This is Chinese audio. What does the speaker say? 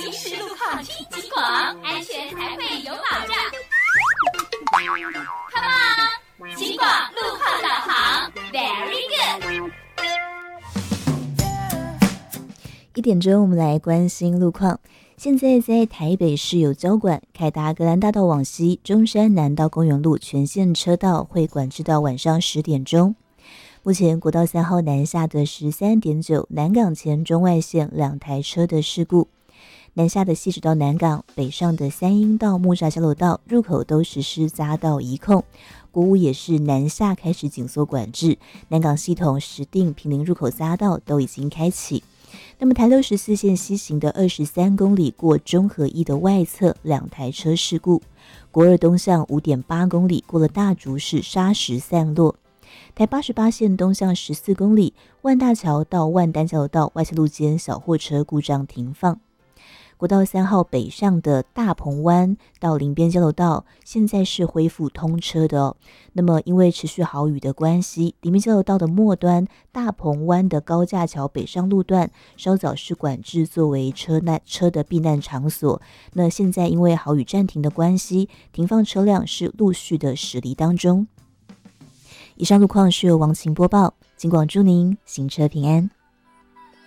临时路况听警广，安全才会有保障。Come on， 警广路况导航 ，Very good。 1点钟，我们来关心路况。现在在台北市有交管，凯达格兰大道往西，中山南到公园路全线车道会管制到晚上10点钟。目前国道3号南下的 13.9 南港前中外线2台车的事故，南下的汐止到南港，北上的三鶯到木栅交流道入口都实施匝道移控，国五也是南下开始紧缩管制，南港系统石碇坪林入口匝道都已经开启。那么台64线西行的23公里过中和一的外侧2台车事故，国二东向 5.8 公里过了大竹市砂石散落，台88线东向14公里万大桥到万丹交流道外侧路间小货车故障停放。国道3号北上的大鹏湾到林边交流道现在是恢复通车的哦。那么因为持续豪雨的关系，林边交流道的末端大鹏湾的高架桥北上路段稍早是管制作为车的避难场所。那现在因为豪雨暂停的关系，停放车辆是陆续的驶离当中。以上路况是由王晴播报，警广祝您行车平安。